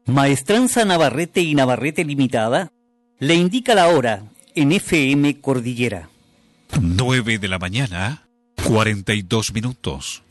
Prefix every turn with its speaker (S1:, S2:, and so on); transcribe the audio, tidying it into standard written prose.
S1: Maestranza Navarrete y Navarrete Limitada le indica la hora en FM Cordillera.
S2: 9 de la mañana, 42 minutos.